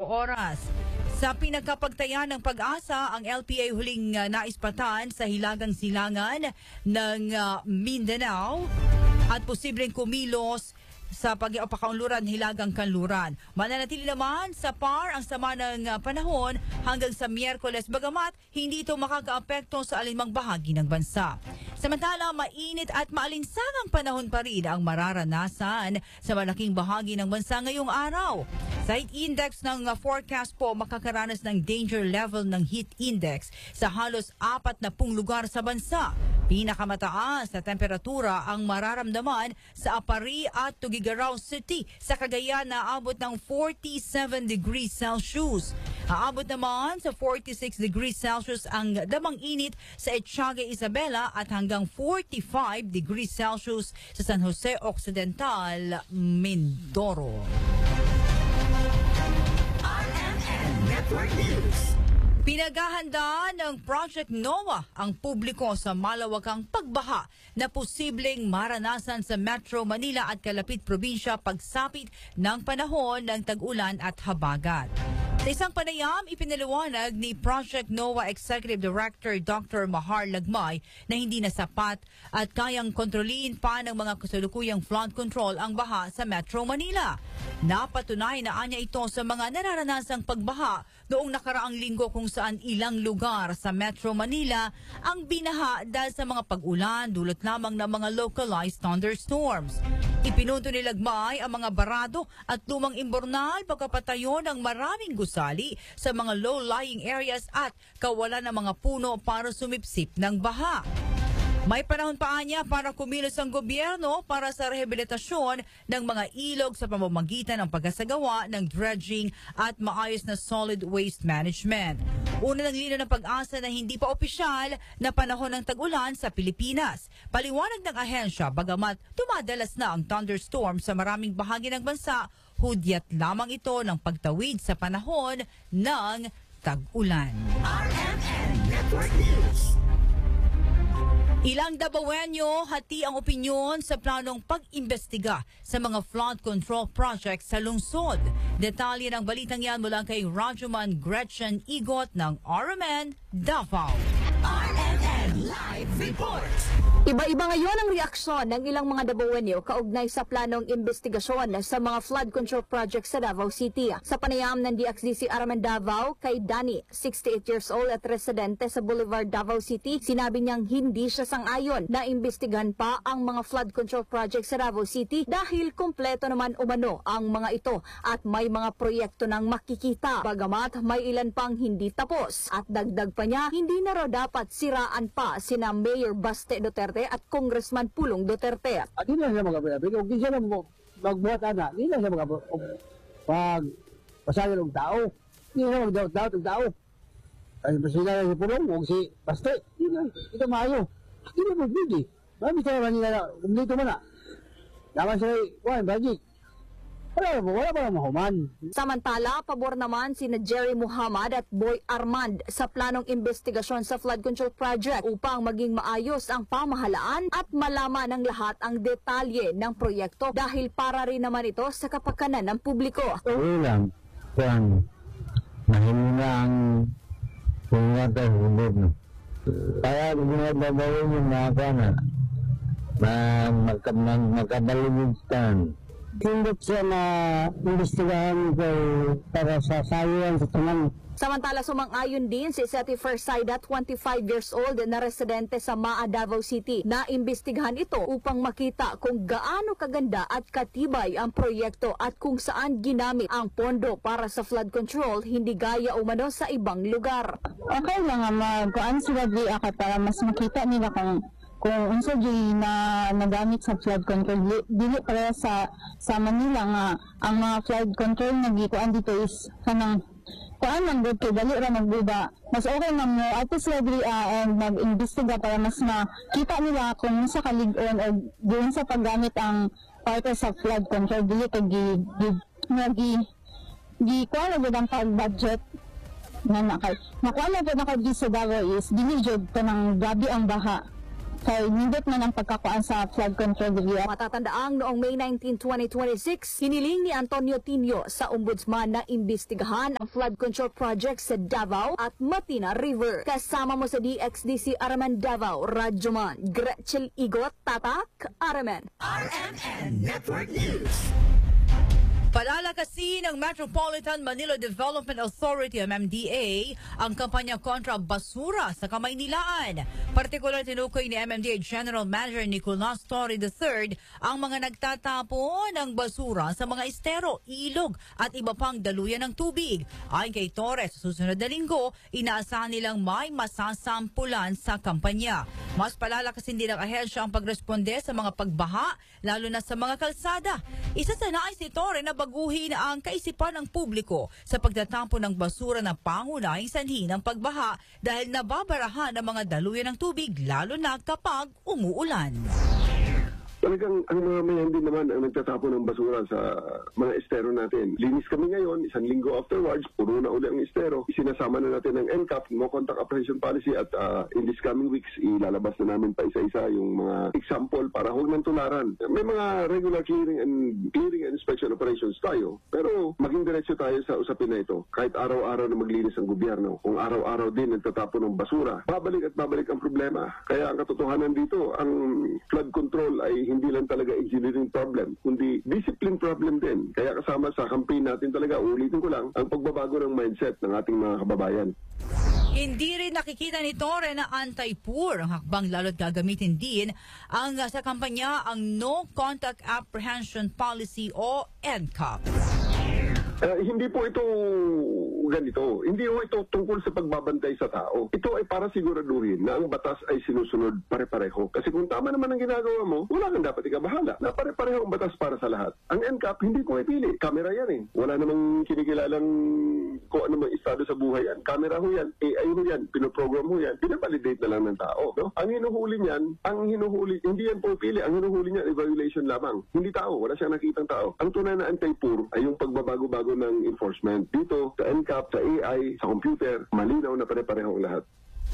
oras. Sa pinagkapagtaya ng Pag-asa, ang LPA huling naispatan sa hilagang silangan ng Mindanao at posibleng kumilos sa pag-ipakaunluran hilagang kanluran. Mananatili naman sa par ang sama ng panahon hanggang sa Miyerkules, bagamat hindi ito makakaapekto sa alinmang bahagi ng bansa. Samantala, mainit at maalinsangang panahon pa rin ang mararanasan sa malaking bahagi ng bansa ngayong araw. Sa heat index ng forecast po, makakaranas ng danger level ng heat index sa halos 40 lugar sa bansa. Pinakamataas na temperatura ang mararamdaman sa Apari at Tuguegarao City sa Cagayan na aabot ng 47 degrees Celsius. Aabot naman sa 46 degrees Celsius ang damang init sa Etiaga, Isabela at hanggang 45 degrees Celsius sa San Jose Occidental, Mindoro. RMN Network News. Pinaghahanda ng Project NOAA ang publiko sa malawakang pagbaha na posibleng maranasan sa Metro Manila at kalapit probinsya pagsapit ng panahon ng tag-ulan at habagat. Sa isang panayam, ipinaliwanag ni Project NOAA Executive Director Dr. Mahar Lagmay na hindi na sapat at kayang kontrolin pa ng mga kasalukuyang flood control ang baha sa Metro Manila. Napatunay na anya ito sa mga nararanasang pagbaha noong nakaraang linggo kung saan ilang lugar sa Metro Manila ang binaha dahil sa mga pag-ulan dulot lamang ng mga localized thunderstorms. Ipinunto ni Lagmay ang mga barado at lumang imbornal pagkapatayo ng maraming gusali sa mga low-lying areas at kawalan ng mga puno para sumipsip ng baha. May panahon pa niya para kumilos ang gobyerno para sa rehabilitasyon ng mga ilog sa pamamagitan ng pagkasagawa ng dredging at maayos na solid waste management. Una ng lino ng Pag-asa na hindi pa opisyal na panahon ng tag-ulan sa Pilipinas. Paliwanag ng ahensya, bagamat dumadalas na ang thunderstorm sa maraming bahagi ng bansa, hudyat lamang ito ng pagtawid sa panahon ng tag-ulan. RMN Network News. Ilang Dabawenyo hati ang opinyon sa planong pag-imbestiga sa mga flood control projects sa lungsod. Detalye ng balitang yan mula kay Rajuman Gretchen Igot ng RMN Davao. RMN Live Report. Iba-iba ngayon ang reaksyon ng ilang mga Dabawenyo kaugnay sa planong investigasyon sa mga flood control projects sa Davao City. Sa panayam ng DXDC RMN Davao kay Danny, 68 years old at residente sa Boulevard, Davao City, sinabi niyang hindi siya sang-ayon na imbestigahan pa ang mga flood control projects sa Davao City dahil kumpleto naman umano ang mga ito at may mga proyekto ng makikita. Bagamat may ilan pang hindi tapos at dagdag pa niya, hindi na raw dapat siraan pa sina Mayor Baste Duterte at Congressman Pulong Duterte. At hindi lang siya mag-apilapil. Kung di siya magbuhat ana, hindi lang siya pagpasagal ng tao. Hindi lang magdaot-daot ng tao. Kasi sila lang si Pulong, huwag si Baste. Hindi lang, ito maayo. Hindi lang magbili. Marami sila man nila, kumplito man na. Naman sila, Bajik. Wala pa lang mahuman. Samantala, pabor naman sina Jerry Muhammad at Boy Armand sa planong investigasyon sa flood control project upang maging maayos ang pamahalaan at malaman ng lahat ang detalye ng proyekto dahil para rin naman ito sa kapakanan ng publiko. Ulang, kung mahina ang pungwata sa gobyerno. Kaya ginagawa yung mga kana na magkabaligtan. Hindi siya na investigahan para sa sayan sa tunan. Samantala, sumang-ayon din si Seti Fersayda, 25 years old na residente sa Maa, Davao City, na imbestigahan ito upang makita kung gaano kaganda at katibay ang proyekto at kung saan ginamit ang pondo para sa flood control, hindi gaya umano sa ibang lugar. Okay lang nga magkuan sila di ako para mas makita nila kung unsa di na nagamit sa flood control. Dili para sa Manila nga ang mga flood control nagikuan dito is kanang kuan man gud kay dali ra magbuba. Mas okay man mo ato sila diri and mag-imbestiga para mas makita nila kung unsa kalig-on o diin sa paggamit ang parte sa flood control. Dili kay gi kuan na ang pag-budget na nakuha na po na sa Davao is dili jud kanang gabi ang baha. kay nindot man ang pagkakuan sa flood control area. Matatandaang noong May 19, 2026, hiniling ni Antonio Tinio sa ombudsman na imbestigahan ang flood control project sa Davao at Matina River. Kasama mo sa DXDC Araman Davao, Radyoman, Gretchen Igot, Tatak, Araman. RMN Network News. Palalakasin ng Metropolitan Manila Development Authority MMDA ang kampanya kontra basura sa Kamaynilaan. Partikular tinukoy ni MMDA General Manager Nicolas Torre III ang mga nagtatapon ng basura sa mga estero, ilog at iba pang daluyan ng tubig. Ayon kay Torre, sa susunod na linggo, inaasahan nilang may masasampulan sa kampanya. Mas palalakasin din ng ahensya ang pagresponde sa mga pagbaha, lalo na sa mga kalsada. Isa sa nais ni Torre na baguhin ang kaisipan ng publiko sa pagtatapon ng basura na pangunahing sanhi ng pagbaha dahil nababarahan ang mga daluyan ng tubig lalo na kapag umuulan. Talagang ang mga mayan din naman ang nagtatapon ng basura sa mga estero natin. Linis kami ngayon, isang linggo afterwards, puro na uli ang estero. Isinasama na natin ng NCAP, no contact operation policy at in this coming weeks, ilalabas na namin pa isa-isa yung mga example para huwag nang tularan. May mga regular clearing and inspection operations tayo, pero maging diretso tayo sa usapin na ito. Kahit araw-araw na maglinis ang gobyerno, kung araw-araw din nagtatapon ng basura, babalik at babalik ang problema. Kaya ang katotohanan dito, ang flood control ay hindi lang talaga engineering problem, kundi discipline problem din. Kaya kasama sa campaign natin talaga, ulitin ko lang, ang pagbabago ng mindset ng ating mga kababayan. Hindi rin nakikita ni Torre na anti-poor ang hakbang, lalo't gagamitin din ang sa kampanya ang No Contact Apprehension Policy o NCAP. Hindi po ito ganito. Hindi po ito tungkol sa pagbabantay sa tao. Ito ay para siguraduhin na ang batas ay sinusunod pare-pareho. Kasi kung tama naman ang ginagawa mo, wala kang dapat ikabahala. Na pare-pareho ang batas para sa lahat. Ang NCAP, hindi ko ipili. Kamera yan eh. Wala namang kinikilalang kung ano mang estado sa buhay yan. Kamera ho yan. AI ho yan. Pinoprogram ho yan. Pinavalidate na lang ng tao. No? Ang hinuhuli niyan, hindi yan po pili. Ang hinuhuli niyan, evaluation lamang. Hindi tao. Wala siyang nakitang tao. Ang tunay na anti-poor ay yung pagbabago-bago ng enforcement. Dito, sa NCAP, sa AI, sa computer, malinaw na pare-pareho ang lahat.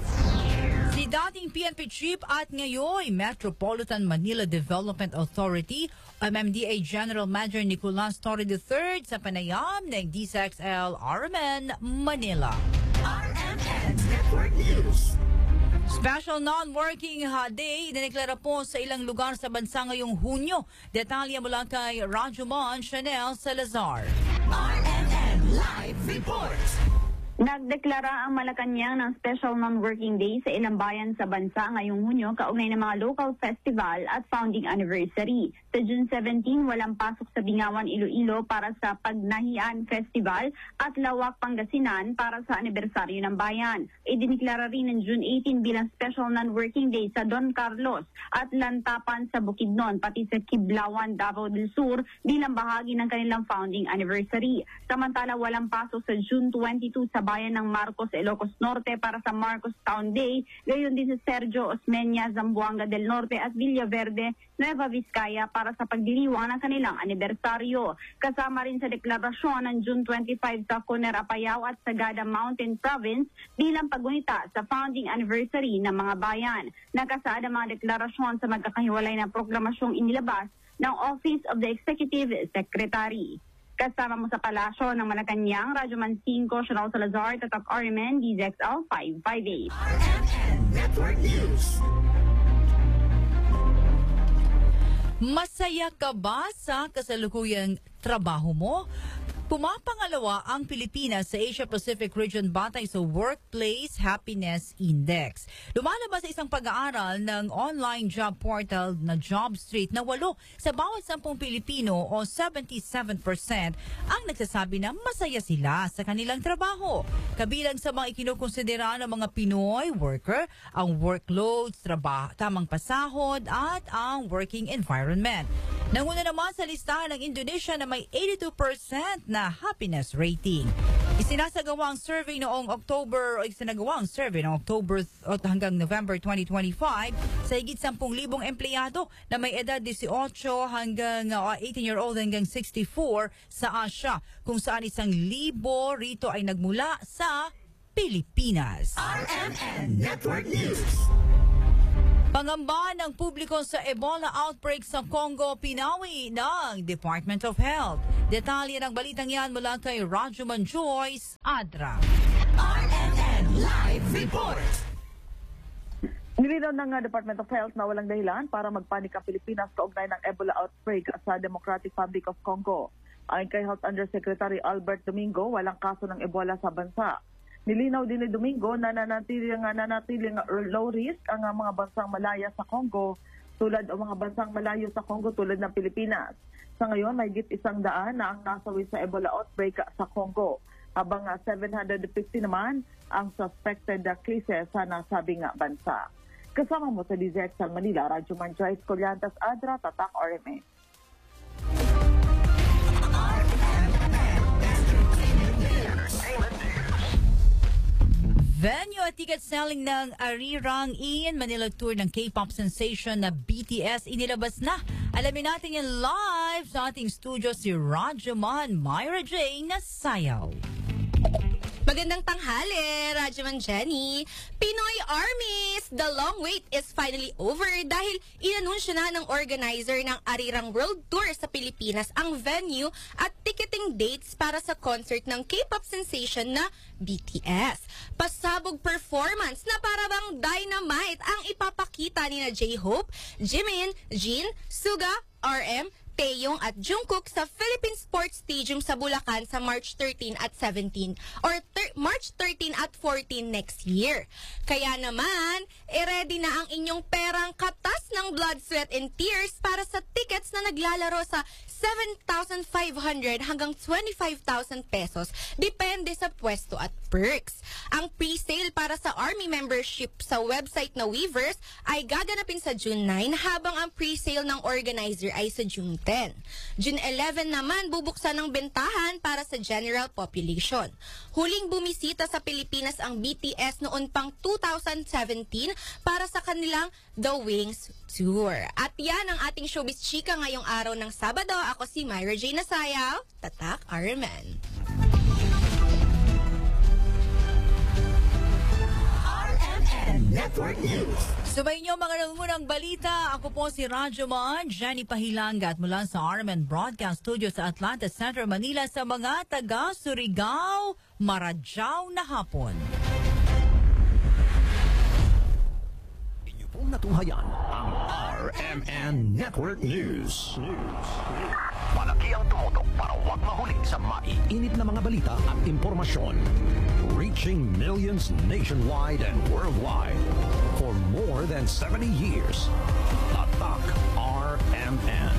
Si dating PNP Chief at ngayon Metropolitan Manila Development Authority, MMDA General Manager Nicolas Torre III sa panayam ng DCXL Araman, Manila. RMN Network News. Special non-working day dineklara po sa ilang lugar sa bansa ngayong Hunyo. Detalye mula kay Radyoman Chanel Salazar. RMN Live Report. Nagdeklara ang Malacanang ng Special Non-Working Day sa ilang bayan sa bansa ngayong Hunyo kaugnay ng mga local festival at founding anniversary. Sa June 17, walang pasok sa Bingawan, Iloilo para sa Pagnahian Festival at Lawak, Pangasinan para sa anibersaryo ng bayan. Idiniklara rin ng June 18 bilang Special Non-Working Day sa Don Carlos at Lantapan sa Bukidnon pati sa Kiblawan, Davao del Sur bilang bahagi ng kanilang founding anniversary. Samantala walang pasok sa June 22 sa bayan ng Marcos, Ilocos Norte para sa Marcos Town Day, gayon din sa Sergio Osmeña, Zamboanga del Norte at Villaverde, Nueva Vizcaya para sa pagdiriwang ng kanilang anibersaryo. Kasama rin sa deklarasyon ng June 25 sa Coner, Apayao at Sagada Mountain Province bilang pagunita sa founding anniversary ng mga bayan. Nakasaad ang mga deklarasyon sa magkakahiwalay na proklamasyong inilabas ng Office of the Executive Secretary. Kasama mo sa palasyo ng Malacanang, Radyoman 5, Chanel Salazar, Tatak Arimen, DZXL 558. RMN Network News. Masaya ka ba sa kasalukuyang trabaho mo? Pumapangalawa ang Pilipinas sa Asia-Pacific region batay sa Workplace Happiness Index. Lumalabas sa isang pag-aaral ng online job portal na JobStreet na 8 sa bawat 10 Pilipino o 77% ang nagsasabi na masaya sila sa kanilang trabaho. Kabilang sa mga ikinukonsidera ng mga Pinoy worker, ang workloads, tamang pasahod at ang working environment. Nanguna naman sa listahan ng Indonesia na may 82% na happiness rating. Isinagawa ang survey noong October hanggang November 2025 sa higit 10,000 empleyado na may edad 18 hanggang 18-year-old hanggang 64 sa Asia, kung saan 1,000 rito ay nagmula sa Pilipinas. RMN Network News. Pangamba ng publiko sa Ebola outbreak sa Congo, pinawi ng Department of Health. Detalye ng balitang yan mula kay Rajuman Joyce Adra. RMN Live Report. Nilinaw ng Department of Health na walang dahilan para magpanik ang Pilipinas kaugnay ng Ebola outbreak sa Democratic Republic of Congo. Ayon kay Health Undersecretary Albert Domingo, walang kaso ng Ebola sa bansa. Nilinaw din ni Domingo na nanatiling low risk ang mga bansang malaya sa Congo tulad o mga bansang malayo sa Congo tulad ng Pilipinas. Sa ngayon, may higit 100 na ang nasawi sa Ebola outbreak sa Congo, habang 750 naman ang suspected cases sa nasabing bansa. Kasama mo sa DZXL Manila, Rajuman Joyce Collantas Adra, Tatak RMN. Venue at ticket selling ng Arirang in Manila Tour ng K-pop sensation na BTS inilabas na. Alamin natin yan live sa ating studio si Rajuman Myra J. na sayaw. Magandang tanghali, Rajuman Jenny. Pinoy Armies! The long wait is finally over dahil inanunsyo na ng organizer ng Arirang World Tour sa Pilipinas ang venue at ticketing dates para sa concert ng K-pop sensation na BTS. Pasabog performance na para bang dynamite ang ipapakita ni na J-Hope, Jimin, Jin, Suga, RM, Taeyong at Jungkook sa Philippine Sports Stadium sa Bulacan sa March 13 at 17 or March 13 at 14 next year. Kaya naman, ready na ang inyong perang katas ng blood, sweat and tears para sa tickets na naglalaro sa 7,500 hanggang 25,000 pesos depende sa pwesto at perks. Ang pre-sale para sa Army membership sa website na Weavers ay gaganapin sa June 9 habang ang pre-sale ng organizer ay sa June 10. June 11 naman bubuksan ng bentahan para sa general population. Huling bumisita sa Pilipinas ang BTS noon pang 2017 para sa kanilang The Wings Tour. At yan ang ating showbiz chika ngayong araw ng Sabado. Ako si Myra J. Nasayaw, Tatak RMN. RMN Network News. Sabay niyo mga nangungunang balita. Ako po si Rajuman, Jenny Pahilanga at mula sa RMN Broadcast Studio sa Atlanta Center, Manila sa mga taga Surigao, Maradjao na hapon. Natunghayan ang RMN Network News. Malaki ang tumutok para huwag mahuli sa maiinit na mga balita at impormasyon. Reaching millions nationwide and worldwide for more than 70 years. Tatak RMN.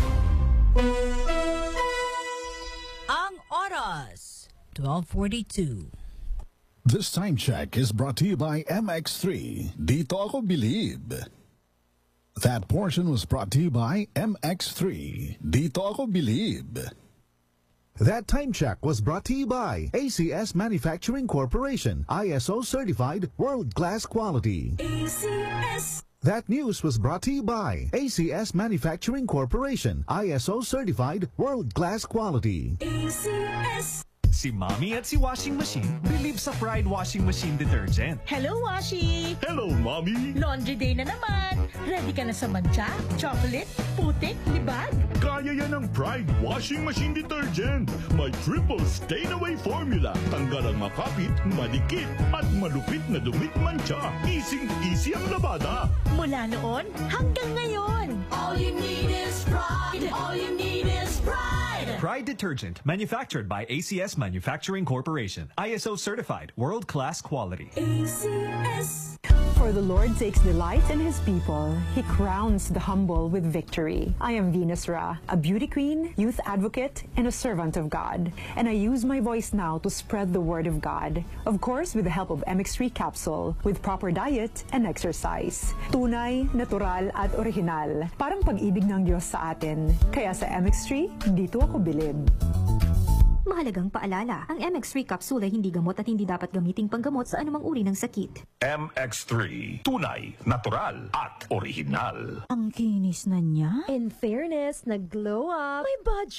Ang oras, 12:42. This time check is brought to you by MX3. Dito ako bilib. That portion was brought to you by MX3. Dito ako bilib. That time check was brought to you by ACS Manufacturing Corporation, ISO certified world-class quality. ACS. That news was brought to you by ACS Manufacturing Corporation, ISO certified world-class quality. ACS. Si Mommy at si Washing Machine believe sa Pride Washing Machine Detergent. Hello, Washi! Hello, Mommy! Laundry day na naman! Ready ka na sa mancha, chocolate, putik, libag? Kaya yan ang Pride Washing Machine Detergent. May triple stain-away formula. Tanggal ang makapit, madikit, at malupit na dumit mancha. Easy ang labada. Mula noon hanggang ngayon. All you need is pride. All you need is pride. Pride Detergent, manufactured by ACS Manufacturing Corporation. ISO certified, world-class quality. ACS. For the Lord takes delight in His people. He crowns the humble with victory. I am Venus Ra, a beauty queen, youth advocate, and a servant of God. And I use my voice now to spread the word of God. Of course, with the help of MX3 capsule, with proper diet and exercise. Tunay, natural, at original. Parang pag-ibig ng Diyos sa atin. Kaya sa MX3, dito ako bilib. Mahalagang paalala, ang MX3 capsule ay hindi gamot at hindi dapat gamiting panggamot sa anumang uri ng sakit. MX3, tunay, natural, at original. Ang kinis na niya. In fairness, nag-glow up. May budget.